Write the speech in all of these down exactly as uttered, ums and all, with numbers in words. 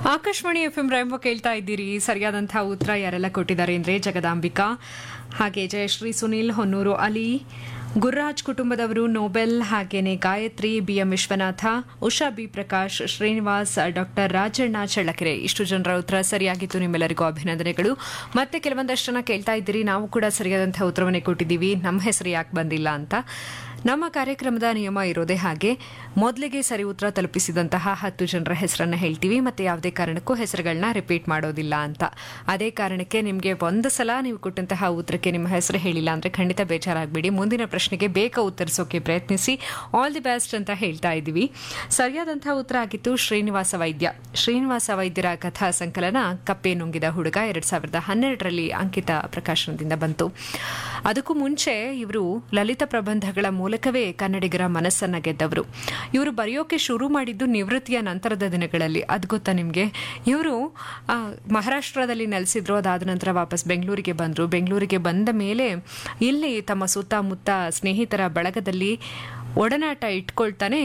Akashvani F M rainbow ಕೇಳ್ತಾ ಇದ್ದೀರಿ. ಸರಿಯಾದಂತಹ ಉತ್ತರ ಯಾರೆಲ್ಲ ಕೊಟ್ಟಿದ್ದಾರೆ ಅಂದ್ರೆ ಜಗದಾಂಬಿಕಾ, ಹಾಗೆ ಜಯಶ್ರೀ, ಸುನಿಲ್, ಹೊನ್ನೂರು, ಅಲಿ, ಗುರ್ರಾಜ್ ಕುಟುಂಬದವರು, ನೋಬೆಲ್, ಹಾಗೇನೆ Gayatri, BM Vishwanath, Usha B Prakash, Srinivas, doctor Rajanna Challakere. ಇಷ್ಟು ಜನರ ಉತ್ತರ ಸರಿಯಾಗಿತ್ತು. ನಿಮ್ಮೆಲ್ಲರಿಗೂ ಅಭಿನಂದನೆಗಳು. ಮತ್ತೆ ಕೆಲವೊಂದಷ್ಟು ಜನ ಕೇಳ್ತಾ ಇದ್ದೀರಿ, ನಾವು ಕೂಡ ಸರಿಯಾದಂತಹ ಉತ್ತರವನ್ನೇ ಕೊಟ್ಟಿದ್ದೀವಿ, ನಮ್ಮ ಹೆಸರು ಯಾಕೆ ಬಂದಿಲ್ಲ ಅಂತ. ನಮ್ಮ ಕಾರ್ಯಕ್ರಮದ ನಿಯಮ ಇರೋದೇ ಹಾಗೆ. ಮೊದಲಿಗೆ ಸರಿ ಉತ್ತರ ತಲುಪಿಸಿದಂತಹ ಹತ್ತು ಜನರ ಹೆಸರನ್ನ ಹೇಳ್ತೀವಿ, ಮತ್ತೆ ಯಾವುದೇ ಕಾರಣಕ್ಕೂ ಹೆಸರುಗಳನ್ನ ರಿಪೀಟ್ ಮಾಡೋದಿಲ್ಲ ಅಂತ. ಅದೇ ಕಾರಣಕ್ಕೆ ನಿಮಗೆ ಒಂದು ಸಲ ನೀವು ಕೊಟ್ಟಂತಹ ಉತ್ತರಕ್ಕೆ ನಿಮ್ಮ ಹೆಸರು ಹೇಳಿಲ್ಲ ಅಂದ್ರೆ ಖಂಡಿತ ಬೇಜಾರಾಗಬೇಡಿ. ಮುಂದಿನ ಪ್ರಶ್ನೆಗೆ ಬೇಗ ಉತ್ತರಿಸೋಕೆ ಪ್ರಯತ್ನಿಸಿ. ಆಲ್ ದಿ ಬೆಸ್ಟ್ ಅಂತ ಹೇಳ್ತಾ ಇದ್ದೀವಿ. ಸರಿಯಾದಂತಹ ಉತ್ತರ ಆಗಿತ್ತು ಶ್ರೀನಿವಾಸ ವೈದ್ಯ. ಶ್ರೀನಿವಾಸ ವೈದ್ಯರ ಕಥಾ ಸಂಕಲನ ಕಪ್ಪೆ ನುಂಗಿದ ಹುಡುಗ ಎರಡ್ ಸಾವಿರದ ಹನ್ನೆರಡರಲ್ಲಿ ಅಂಕಿತ ಪ್ರಕಾಶನದಿಂದ ಬಂತು. ಅದಕ್ಕೂ ಮುಂಚೆ ಇವರು ಲಲಿತ ಪ್ರಬಂಧಗಳ ಮೂಲಕವೇ ಕನ್ನಡಿಗರ ಮನಸ್ಸನ್ನ ಗೆದ್ದವರು. ಇವರು ಬರೆಯೋಕೆ ಶುರು ಮಾಡಿದ್ದು ನಿವೃತ್ತಿಯ ನಂತರದ ದಿನಗಳಲ್ಲಿ. ಅದು ಗೊತ್ತಾ ನಿಮಗೆ? ಇವರು ಮಹಾರಾಷ್ಟ್ರದಲ್ಲಿ ನೆಲೆಸಿದ್ರು. ಅದಾದ ನಂತರ ವಾಪಸ್ ಬೆಂಗಳೂರಿಗೆ ಬಂದರು. ಬೆಂಗಳೂರಿಗೆ ಬಂದ ಮೇಲೆ ಇಲ್ಲಿ ತಮ್ಮ ಸುತ್ತಮುತ್ತ ಸ್ನೇಹಿತರ ಬಳಗದಲ್ಲಿ ಒಡನಾಟ ಇಟ್ಕೊಳ್ತಾನೆ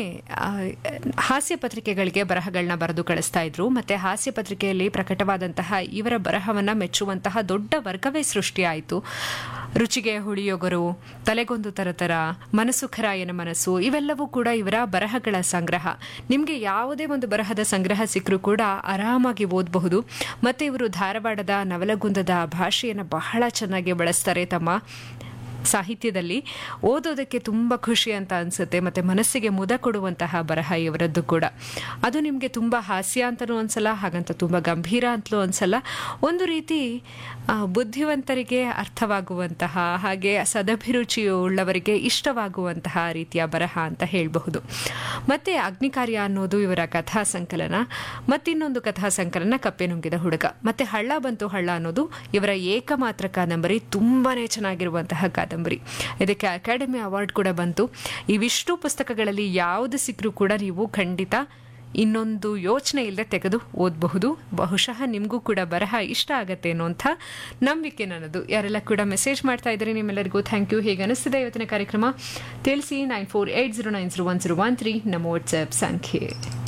ಹಾಸ್ಯ ಪತ್ರಿಕೆಗಳಿಗೆ ಬರಹಗಳನ್ನ ಬರೆದು ಕಳಿಸ್ತಾ ಇದ್ರು. ಮತ್ತೆ ಹಾಸ್ಯ ಪತ್ರಿಕೆಯಲ್ಲಿ ಪ್ರಕಟವಾದಂತಹ ಇವರ ಬರಹವನ್ನ ಮೆಚ್ಚುವಂತಹ ದೊಡ್ಡ ವರ್ಗವೇ ಸೃಷ್ಟಿಯಾಯಿತು. ರುಚಿಗೆ ಹುಳಿಯೊಗರು, ತಲೆಗೊಂದು ತರತರ, ಮನಸ್ಸು ಖರಾಯನ ಮನಸ್ಸು, ಇವೆಲ್ಲವೂ ಕೂಡ ಇವರ ಬರಹಗಳ ಸಂಗ್ರಹ. ನಿಮಗೆ ಯಾವುದೇ ಒಂದು ಬರಹದ ಸಂಗ್ರಹ ಸಿಕ್ಕರೂ ಕೂಡ ಆರಾಮಾಗಿ ಓದಬಹುದು. ಮತ್ತೆ ಇವರು ಧಾರವಾಡದ ನವಲಗುಂದದ ಭಾಷೆಯನ್ನು ಬಹಳ ಚೆನ್ನಾಗಿ ಬಳಸ್ತಾರೆ ತಮ್ಮ ಸಾಹಿತ್ಯದಲ್ಲಿ. ಓದೋದಕ್ಕೆ ತುಂಬ ಖುಷಿ ಅಂತ ಅನಿಸುತ್ತೆ. ಮತ್ತು ಮನಸ್ಸಿಗೆ ಮುದ ಕೊಡುವಂತಹ ಬರಹ ಇವರದ್ದು ಕೂಡ. ಅದು ನಿಮಗೆ ತುಂಬ ಹಾಸ್ಯ ಅಂತಲೂ ಅನ್ಸಲ್ಲ, ಹಾಗಂತ ತುಂಬ ಗಂಭೀರ ಅಂತಲೂ ಅನ್ಸಲ್ಲ. ಒಂದು ರೀತಿ ಬುದ್ಧಿವಂತರಿಗೆ ಅರ್ಥವಾಗುವಂತಹ, ಹಾಗೆ ಸದಭಿರುಚಿಯುಳ್ಳವರಿಗೆ ಇಷ್ಟವಾಗುವಂತಹ ರೀತಿಯ ಬರಹ ಅಂತ ಹೇಳಬಹುದು. ಮತ್ತು ಅಗ್ನಿಕಾರ್ಯ ಅನ್ನೋದು ಇವರ ಕಥಾ ಸಂಕಲನ. ಮತ್ತಿನ್ನೊಂದು ಕಥಾ ಸಂಕಲನ ಕಪ್ಪೆ ನುಂಗಿದ ಹುಡುಗ. ಮತ್ತು ಹಳ್ಳ ಬಂತು ಹಳ್ಳ ಅನ್ನೋದು ಇವರ ಏಕಮಾತ್ರ ಕಾದಂಬರಿ. ತುಂಬಾನೇ ಚೆನ್ನಾಗಿರುವಂತಹ ಕಾದಂಬರಿ. ಇದಕ್ಕೆ ಅಕಾಡೆಮಿ ಅವಾರ್ಡ್ ಕೂಡ ಬಂತು. ಇವಿಷ್ಟು ಪುಸ್ತಕಗಳಲ್ಲಿ ಯಾವುದು ಸಿಕ್ಕರೂ ಕೂಡ ನೀವು ಖಂಡಿತ ಇನ್ನೊಂದು ಯೋಚನೆ ಇಲ್ಲದೆ ತೆಗೆದು ಓದಬಹುದು. ಬಹುಶಃ ನಿಮಗೂ ಕೂಡ ಬರಹ ಇಷ್ಟ ಆಗತ್ತೆ ಅನ್ನೋಂಥ ನಂಬಿಕೆ ನನ್ನದು. ಯಾರೆಲ್ಲ ಕೂಡ ಮೆಸೇಜ್ ಮಾಡ್ತಾ ಇದ್ದಾರೆ, ನಿಮ್ಮೆಲ್ಲರಿಗೂ ಥ್ಯಾಂಕ್ ಯು. ಹೇಗೆ ಅನಿಸ್ತಿದೆ ಇವತ್ತಿನ ಕಾರ್ಯಕ್ರಮ ತಿಳಿಸಿ. Nine four eight zero nine zero one zero one three ನಮ್ಮ ವಾಟ್ಸ್ಆ್ಯಪ್ ಸಂಖ್ಯೆ.